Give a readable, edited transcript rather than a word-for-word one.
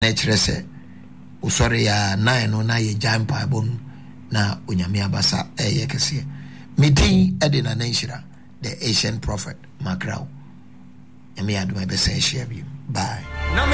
kyerɛ sɛ usɔre ya 9 no na yɛ gyan paebɔ no na onyame abasa ɛyɛ kɛseɛ. Medin ɛde na nanhyira the Asian prophet Makrao. Nyame adom ɛbɛsɛ ahyia bi. Bye.